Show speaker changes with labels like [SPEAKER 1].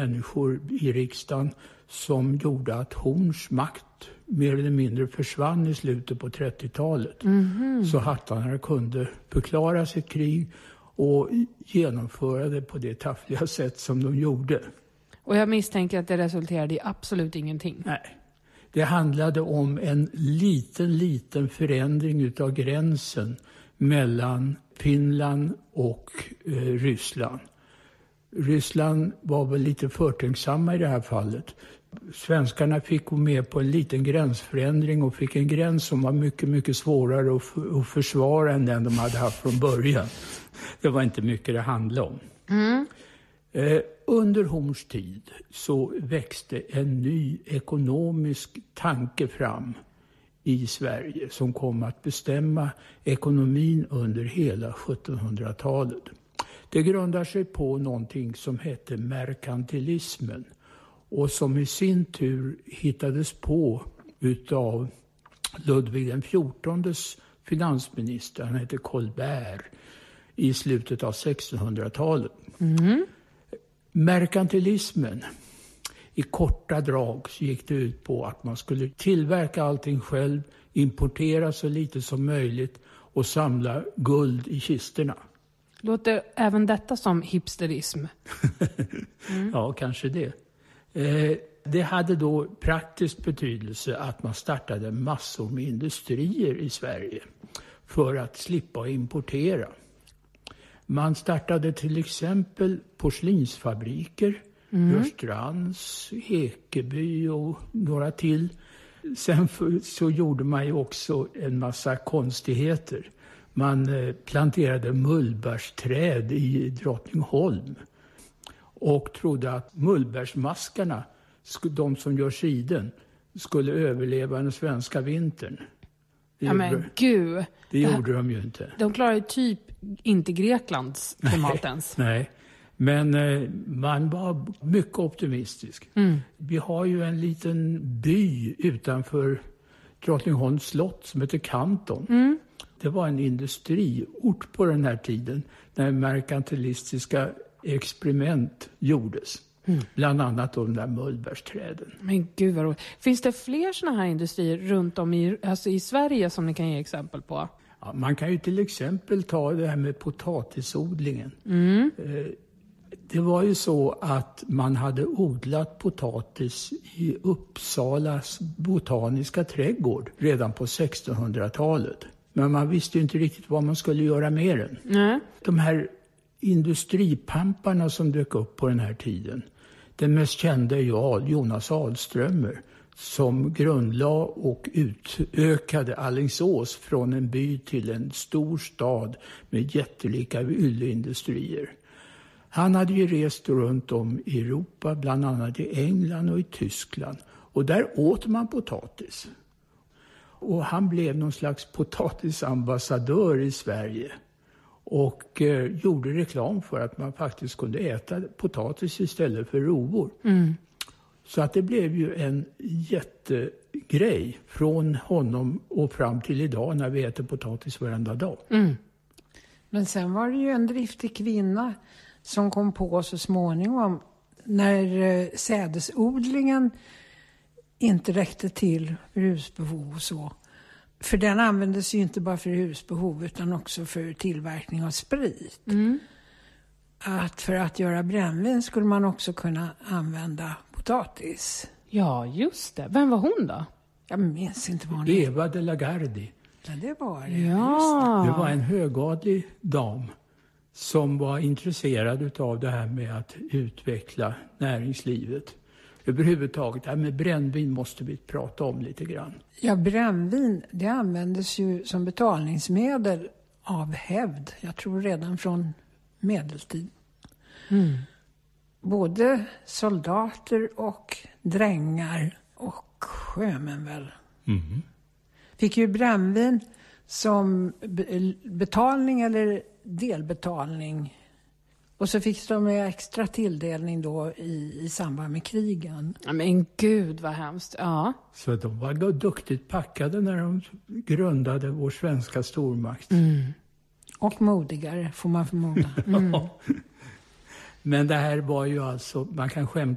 [SPEAKER 1] människor i riksdagen som gjorde att Horns makt mer eller mindre försvann i slutet på 30-talet. Så hattarna kunde förklara sitt krig och genomföra det på det taffliga sätt som de gjorde.
[SPEAKER 2] Och jag misstänker att det resulterade i absolut ingenting.
[SPEAKER 1] Nej. Det handlade om en liten förändring utav gränsen mellan Finland och Ryssland. Ryssland var väl lite förtänksamma i det här fallet. Svenskarna fick gå med på en liten gränsförändring och fick en gräns som var mycket svårare att försvara än den de hade haft från början. Det var inte mycket det handlade om. Under Horns tid så växte en ny ekonomisk tanke fram i Sverige som kom att bestämma ekonomin under hela 1700-talet. Det grundar sig på någonting som hette merkantilismen och som i sin tur hittades på utav Ludvig XIV:s finansminister, han hette Colbert, i slutet av 1600-talet. Merkantilismen, i korta drag så gick det ut på att man skulle tillverka allting själv, importera så lite som möjligt och samla guld i kisterna.
[SPEAKER 2] Låter även detta som hipsterism?
[SPEAKER 1] Ja, kanske det. Det hade då praktisk betydelse att man startade massor med industrier i Sverige för att slippa importera. Man startade till exempel porslinsfabriker, Rörstrands, Ekeby och några till. Sen så gjorde man ju också en massa konstigheter. Man planterade mullbärsträd i Drottningholm och trodde att mullbärsmaskarna, de som gör siden, skulle överleva den svenska vintern.
[SPEAKER 2] Men gud.
[SPEAKER 1] Det gjorde de ju inte.
[SPEAKER 2] De klarar ju typ inte Greklands klimat ens.
[SPEAKER 1] Nej, men man var mycket optimistisk. Vi har ju en liten by utanför Drottningholms slott som heter Kanton. Det var en industriort på den här tiden när merkantilistiska experiment gjordes. Bland annat de där mullbärsträden.
[SPEAKER 2] Men gud vad roligt. Finns det fler såna här industrier runt om i Sverige som ni kan ge exempel på?
[SPEAKER 1] Ja, man kan ju till exempel ta det här med potatisodlingen. Det var ju så att man hade odlat potatis i Uppsalas botaniska trädgård redan på 1600-talet. Men man visste ju inte riktigt vad man skulle göra med den. De här industripamparna som dök upp på den här tiden. Den mest kända är ju Jonas Alströmer som grundlade och utökade Alingsås från en by till en stor stad med jättelika ylleindustrier. Han hade ju rest runt om i Europa, bland annat i England och i Tyskland. Och där åt man potatis. Och han blev någon slags potatisambassadör i Sverige. Och gjorde reklam för att man faktiskt kunde äta potatis istället för rovor. Så att det blev ju en jättegrej från honom och fram till idag när vi äter potatis varenda dag.
[SPEAKER 3] Men sen var det ju en driftig kvinna som kom på så småningom när sädesodlingen inte räckte till för husbehov och så. För den användes ju inte bara för husbehov utan också för tillverkning av sprit. Att för att göra brännvin skulle man också kunna använda potatis.
[SPEAKER 2] Ja, just det. Vem var hon då?
[SPEAKER 3] Jag minns inte vad hon
[SPEAKER 1] Eva de la Gardie.
[SPEAKER 3] Ja, det var det.
[SPEAKER 2] Ja.
[SPEAKER 1] Det var en högadlig dam som var intresserad av det här med att utveckla näringslivet. Överhuvudtaget, det här med brännvin måste vi prata om lite grann.
[SPEAKER 3] Ja, brännvin, det användes ju som betalningsmedel av hävd. Jag tror redan från medeltid. Både soldater och drängar och sjömän väl. Fick ju brännvin som betalning eller delbetalning. Och så fick de en extra tilldelning då i samband med krigen.
[SPEAKER 2] Ja, men gud vad hemskt. Ja.
[SPEAKER 1] Så de var då duktigt packade när de grundade vår svenska stormakt.
[SPEAKER 3] Och modigare får man förmoda.
[SPEAKER 1] Men det här var ju alltså, man kan skämta